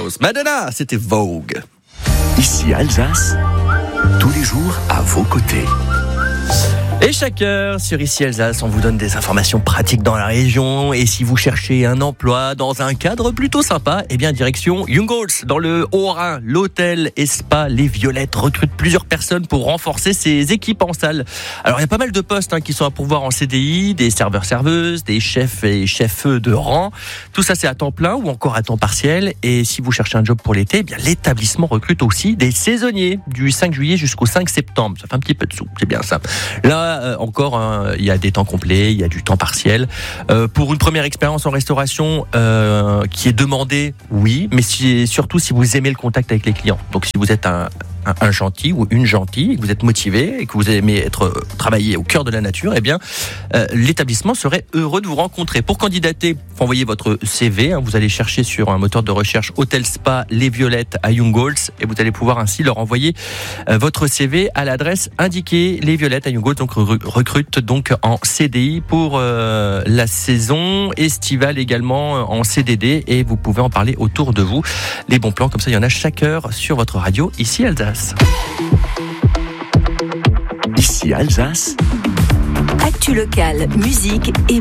House. Madonna, c'était Vogue. Ici Alsace, tous les jours à vos côtés. Et chaque heure, sur Ici Alsace, on vous donne des informations pratiques dans la région. Et si vous cherchez un emploi dans un cadre plutôt sympa, eh bien, direction Jungholz, dans le Haut-Rhin. L'hôtel et spa Les Violettes recrute plusieurs personnes pour renforcer ses équipes en salle. Alors, il y a pas mal de postes qui sont à pourvoir en CDI, des serveurs-serveuses, des chefs et chefs de rang. Tout ça, c'est à temps plein ou encore à temps partiel. Et si vous cherchez un job pour l'été, eh bien, l'établissement recrute aussi des saisonniers du 5 juillet jusqu'au 5 septembre. Ça fait un petit peu de sous, c'est bien ça. Là, encore, il y a des temps complets, il y a du temps partiel. Pour une première expérience en restauration qui est demandée, oui, mais surtout si vous aimez le contact avec les clients. Donc si vous êtes un gentil ou une gentille, et que vous êtes motivé et que vous aimez travailler au cœur de la nature, eh bien, l'établissement serait heureux de vous rencontrer. Pour candidater, faut envoyer votre CV. Vous allez chercher sur un moteur de recherche Hôtel Spa Les Violettes à Jungholz et vous allez pouvoir ainsi leur envoyer votre CV à l'adresse indiquée. Les Violettes à Jungholz donc recrute donc en CDI pour la saison estivale, également en CDD, et vous pouvez en parler autour de vous. Les bons plans comme ça, il y en a chaque heure sur votre radio Ici Alsace. Ici Alsace. Actu locale, musique et